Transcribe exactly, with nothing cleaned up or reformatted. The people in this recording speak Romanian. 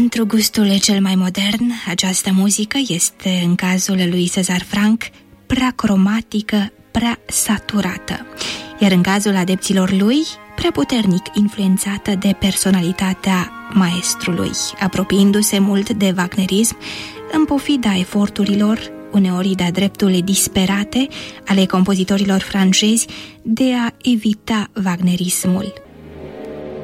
Pentru gustul cel mai modern, această muzică este, în cazul lui Cezar Franck, prea cromatică, prea saturată, iar în cazul adepților lui, prea puternic influențată de personalitatea maestrului, apropiindu-se mult de wagnerism, în pofida eforturilor, uneori de-a dreptul disperate, ale compozitorilor francezi de a evita wagnerismul.